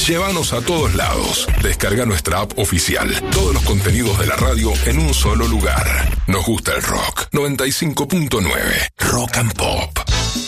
Llévanos a todos lados. Descarga nuestra app oficial. Todos los contenidos de la radio en un solo lugar. Nos gusta el rock. 95.9 Rock and Pop.